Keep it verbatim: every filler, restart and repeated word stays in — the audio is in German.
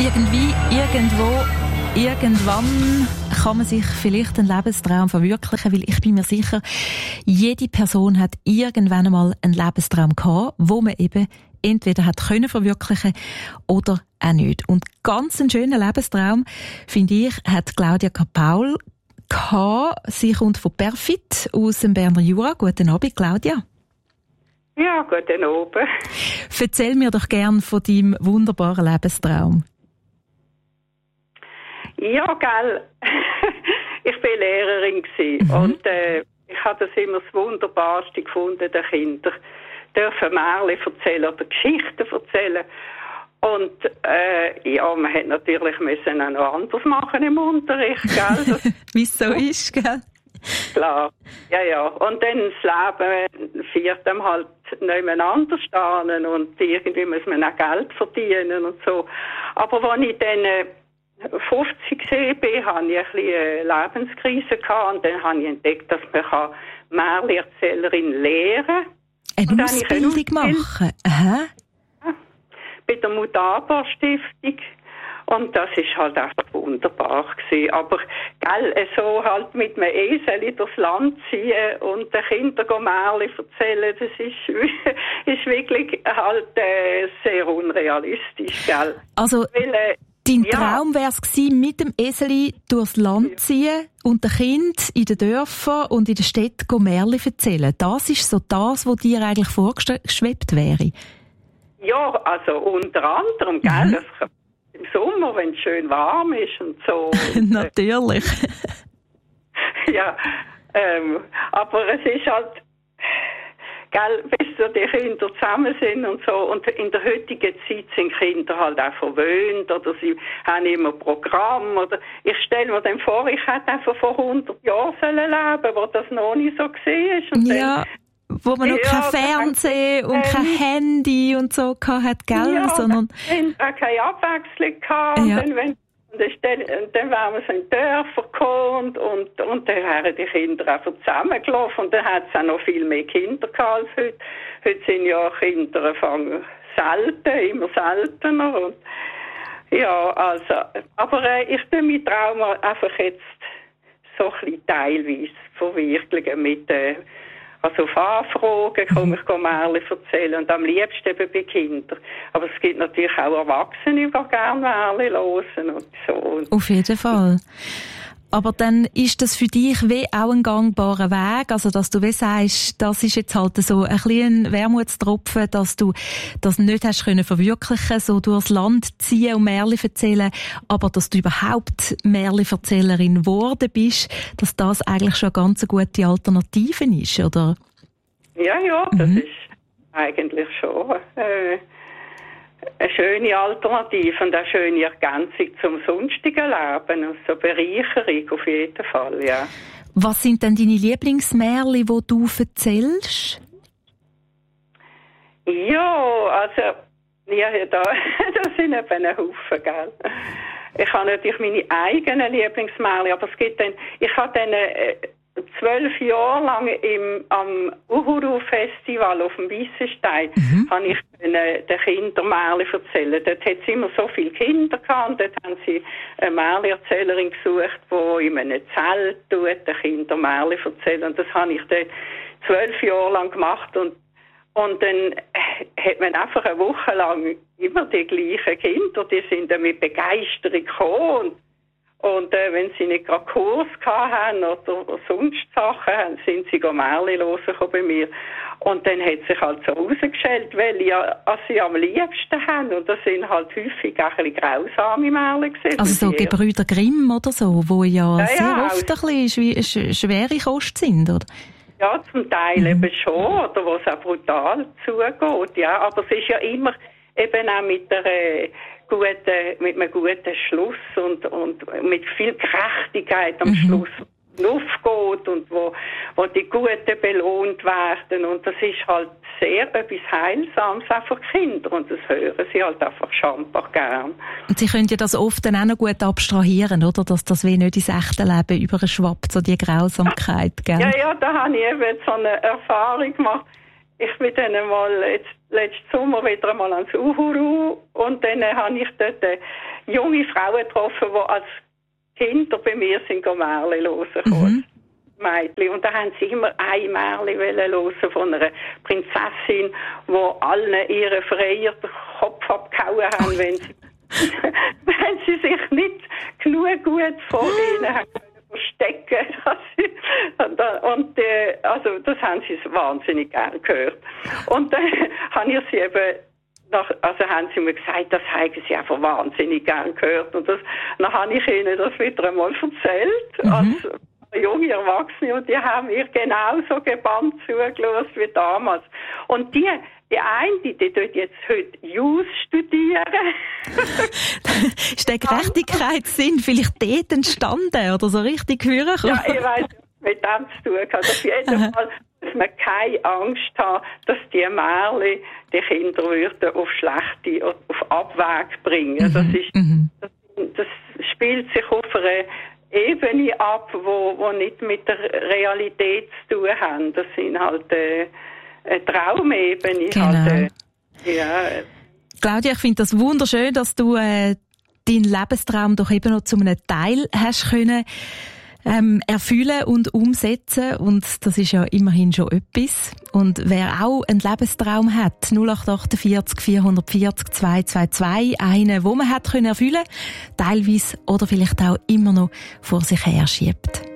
Irgendwie, irgendwo, irgendwann kann man sich vielleicht einen Lebenstraum verwirklichen, weil ich bin mir sicher, jede Person hat irgendwann einmal einen Lebenstraum gehabt, wo man eben entweder hat können verwirklichen oder auch nicht. Und ganz einen schönen Lebenstraum, finde ich, hat Claudia Kapaul gehabt. Sie kommt von Perfit aus dem Berner Jura. Guten Abend, Claudia. Ja, guten Abend. Erzähl mir doch gern von deinem wunderbaren Lebenstraum. Ja, gell. Ich war Lehrerin gewesen. Mhm. Und äh, ich habe das immer das Wunderbarste gefunden, den Kindern dürfen Märchen erzählen oder Geschichten erzählen. Und äh, ja, man hätte natürlich müssen auch noch anders machen im Unterricht, gell? Wie es so ist, gell? Klar, ja, ja. Und dann das Leben führt einem halt nebeneinander stehen und irgendwie muss man auch Geld verdienen und so. Aber als ich dann äh, fünfzig gesehen bin, hatte ich ein bisschen eine Lebenskrise gehabt und dann habe ich entdeckt, dass man Märchenerzählerin lehren kann. Eine Ausbildung machen? Aha. Ja, bei der Mutaba Stiftung. Und das ist halt einfach wunderbar gewesen. Aber, gell, so halt mit einem Esel durchs Land ziehen und den Kindern Märchen erzählen, das ist, ist wirklich halt äh, sehr unrealistisch, gell. Also, Weil, äh, dein ja. Traum wäre es gewesen, mit dem Eseli durchs Land ziehen und den Kindern in den Dörfern und in den Städten Märchen erzählen. Das ist so das, was dir eigentlich vorgeschwebt wäre? Ja, also unter anderem, gell, mhm. das, im Sommer, wenn es schön warm ist und so. Natürlich. Ja, ähm, aber es ist halt, gell, bis so die Kinder zusammen sind und so. Und in der heutigen Zeit sind Kinder halt auch verwöhnt oder sie haben immer Programm. Oder ich stelle mir dann vor, ich hätte einfach vor hundert Jahren leben sollen, wo das noch nicht so gesehen ist. Und ja, dann, wo man noch ja, kein Fernsehen und kein Handy und so hatte, gell? Ja, sondern auch keine Abwechslung gehabt. Ja. Und dann, wenn Und dann, dann wären wir so in Dörfer gekommen und, und, und dann wären die Kinder einfach zusammengelaufen. Und dann hat es auch noch viel mehr Kinder gehabt als heute. Heute sind ja Kinder anfangen selten, immer seltener. Und ja, also, aber äh, ich tue meinen Traum einfach jetzt so ein bisschen teilweise verwirklichen mit äh, also auf Anfragen komme ich Märchen erzählen und am liebsten eben bei Kindern. Aber es gibt natürlich auch Erwachsene, die gerne Märchen hören und so. Auf jeden Fall. Aber dann ist das für dich wie auch ein gangbarer Weg, also dass du wie sagst, das ist jetzt halt so ein bisschen ein Wermutstropfen, dass du das nicht hast können verwirklichen, so durchs Land ziehen und Märchen erzählen, aber dass du überhaupt Märchenverzählerin geworden bist, dass das eigentlich schon eine ganz gute Alternative ist, oder? Ja, ja, das mhm. ist eigentlich schon äh, eine schöne Alternative und eine schöne Ergänzung zum sonstigen Leben. Also Bereicherung auf jeden Fall, ja. Was sind denn deine Lieblingsmärchen, die du erzählst? Ja, also, ja, da, das sind eben ein Haufen, gell. Ich habe natürlich meine eigenen Lieblingsmärchen, aber es gibt dann, ich habe dann äh, zwölf Jahre lang im, am Uhuru-Festival auf dem Weissenstein mhm. habe ich äh, den Kindern Märchen erzählt. Dort hat es immer so viele Kinder gehabt und dort haben sie eine Märchenerzählerin gesucht, die in einem Zelt tut, den Kindern Märchen erzählt. Und das habe ich dann zwölf Jahre lang gemacht und Und dann hat man einfach eine Woche lang immer die gleichen Kinder, die sind dann mit Begeisterung gekommen. Und, und äh, wenn sie nicht gerade Kurs hatten oder sonst Sachen haben, sind sie Märchen hören bei mir. Und dann hat sich halt so herausgestellt, welche ja, was sie am liebsten haben. Und das sind halt häufig auch ein bisschen grausame Märchen gewesen. Also so Gebrüder Grimm oder so, wo ja, ja sehr ja, oft ein bisschen sch- schwere Kost sind, oder? Ja, zum Teil mhm. eben schon, oder wo es auch brutal zugeht, ja. Aber es ist ja immer eben auch mit einer guten, mit einem guten Schluss und, und mit viel Gerechtigkeit am mhm. Schluss aufgeht und wo, wo die Guten belohnt werden. Und das ist halt sehr etwas Heilsames auch für Kinder und das hören sie halt einfach schambar gern. Und sie können ja das oft dann auch noch gut abstrahieren, oder? Dass das wie nicht ins echte Leben überschwappt, so die Grausamkeit, gell? Ja, ja, da habe ich eben so eine Erfahrung gemacht. Ich bin dann einmal jetzt, letzten Sommer wieder einmal ans Uhuru und dann habe ich dort junge Frauen getroffen, die als Kinder bei mir sind Märchen hören mhm. Mädchen. Und da haben sie immer ein Märchen hören von einer Prinzessin, wo allen ihre Freier den Kopf abgehauen haben, wenn sie, wenn sie sich nicht genug gut vor ihnen haben verstecken. Und äh, also das haben sie wahnsinnig gern gehört. Und dann äh, habe ich sie eben nach, also haben sie mir gesagt, das haben sie einfach wahnsinnig gern gehört. Und das, dann habe ich ihnen das wieder einmal erzählt, mhm. als junge Erwachsene, und die haben mir genauso gebannt zugelassen wie damals. Und die, die eine, die tut jetzt heute Jus studieren. Ist der Gerechtigkeitssinn vielleicht dort entstanden oder so richtig hören? Ja, ich weiss, mit dem zu tun hat. Auf jeden Fall muss man keine Angst haben, dass die Märchen die Kinder würden auf schlechte, auf Abweg bringen. Mhm. Das ist, mhm. das, das spielt sich auf einer Ebene ab, wo, wo nicht mit der Realität zu tun haben. Das sind halt äh, eine Traumebene. Genau. Halt, äh, ja. Claudia, ich finde das wunderschön, dass du äh, deinen Lebenstraum doch eben noch zu einem Teil hast können ähm, erfüllen und umsetzen. Und das ist ja immerhin schon etwas. Und wer auch einen Lebenstraum hat, null acht achtundvierzig vierhundertvierzig zweihundertzweiundzwanzig, einen, den man hat können erfüllen, teilweise oder vielleicht auch immer noch vor sich her schiebt.